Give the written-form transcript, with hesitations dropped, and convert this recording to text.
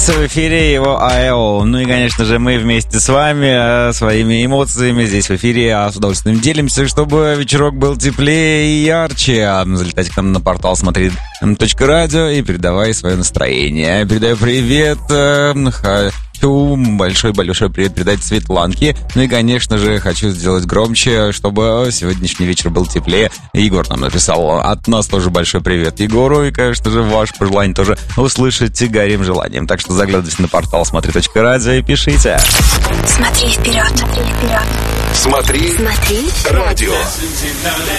В эфире его АЭО. Ну и, конечно же, мы вместе с вами своими эмоциями здесь в эфире с удовольствием делимся, чтобы вечерок был теплее и ярче. Залетайте к нам на портал смотри.радио и передавай свое настроение. Передаю привет. Хочу большой-большой привет передать Светланке. Ну и, конечно же, хочу сделать громче, чтобы сегодняшний вечер был теплее. Егор нам написал от нас тоже большой привет Егору. И, конечно же, ваше пожелание тоже услышать горим желанием. Так что заглядывайте на портал смотри.радио и пишите. Смотри вперед, смотри вперед. Смотри радио.